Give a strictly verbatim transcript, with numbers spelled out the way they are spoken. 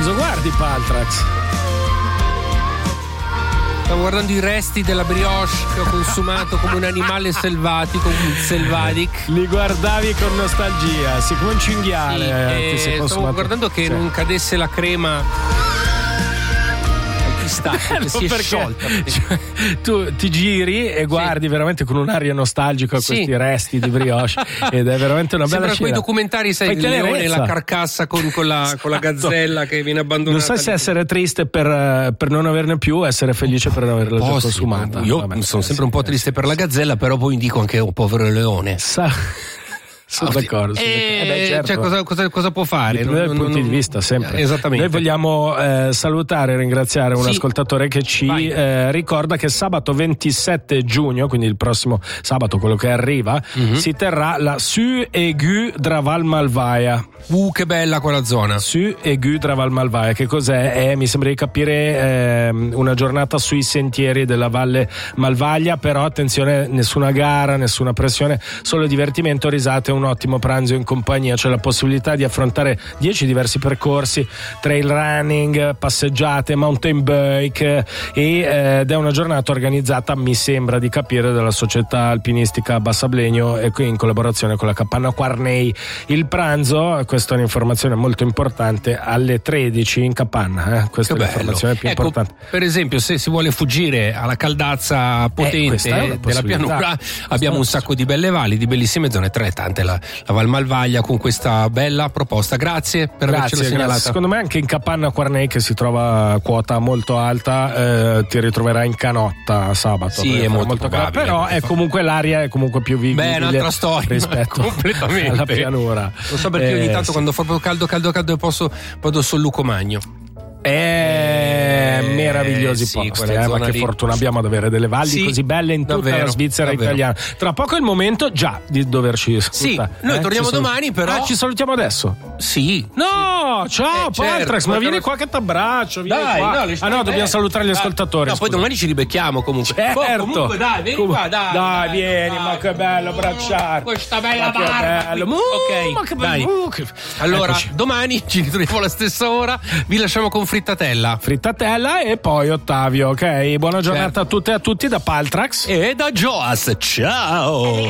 Cosa guardi, Paltrax? Stavo guardando i resti della brioche che ho consumato come un animale selvatico, un selvadic. Li guardavi con nostalgia, siccome un cinghiale. Sì, eh, ti sei stavo consumato. guardando che sì. non cadesse la crema pistacchio che si è perché, sciolta. cioè, tu ti giri e guardi sì. veramente con un'aria nostalgica sì. questi resti di brioche ed è veramente una bella Sembra scena. quei documentari, sai, il leone e la carcassa con, con, la, con la gazzella che viene abbandonata. Non so se essere triste per, per non averne più o essere felice per non averla già consumata. Io Vabbè, sono sì, sempre un po' triste per la gazzella, però poi dico anche un povero leone. Sa- Sono d'accordo. Sono eh, d'accordo. Eh beh, certo. Cioè, cosa, cosa, cosa può fare? Dipende dal punto di vista, sempre. Esattamente. Noi vogliamo eh, salutare e ringraziare un sì. ascoltatore che ci eh, ricorda che sabato ventisette giugno, quindi il prossimo sabato, quello che arriva, mm-hmm. si terrà la Su Aigu Draval Malvaia. Uh, che bella quella zona. Su Aigu Draval Malvaia. Che cos'è? È, mi sembra di capire, eh, una giornata sui sentieri della Valle Malvaglia, però attenzione, nessuna gara, nessuna pressione, solo divertimento, risate, un ottimo pranzo in compagnia. C'è la possibilità di affrontare dieci diversi percorsi, trail running, passeggiate, mountain bike e, eh, ed è una giornata organizzata, mi sembra di capire, dalla società alpinistica Bassablegno e qui in collaborazione con la Capanna Quarnei. Il pranzo, questa è un'informazione molto importante, alle tredici in Capanna, eh? Questa che è l'informazione più ecco, importante. Per esempio, se si vuole fuggire alla caldazza potente eh, della pianura, abbiamo un sacco di belle valli, di bellissime zone, tra le tante la, la Val Malvaglia con questa bella proposta. Grazie per avercelo segnalata. Secondo me anche in Capanna Quarnei, che si trova a quota molto alta, eh, ti ritroverai in canotta sabato. Sì, è molto, molto probabile, però è comunque l'aria è comunque più vivibile. Beh, è un'altra storia rispetto completamente alla pianura. Non so perché eh, ogni tanto sì. quando fa proprio caldo caldo caldo posso vado sul Lucomagno. Eh, meravigliosi sì, posti, eh, ma che lì. fortuna abbiamo ad avere delle valli sì, così belle in tutta davvero, la Svizzera davvero. italiana. Tra poco è il momento già di doverci Sì, ascoltare. noi eh? torniamo salut- domani, però. Ah, ci salutiamo adesso? Sì. No, ciao Eh, Paltrax, certo, ma vieni ma- qua che t'abbraccio, vieni Dai, qua. no, le- ah no, dobbiamo eh, salutare gli ah, ascoltatori. No, scusa. poi domani ci ribecchiamo comunque. Certo. Oh, comunque dai, vieni Com- qua, dai. Dai, vieni, ma che bello abbracciarti. Questa bella Ma che barba. bello. qui. Uh, ok, ma che dai. bello. Uh, che- Allora, Eccoci. domani ci ritroviamo alla stessa ora. Vi lasciamo con Frittatella. Frittatella e poi Ottavio, ok? Buona giornata Certo. a tutte e a tutti da Paltrax E da Joas. Ciao.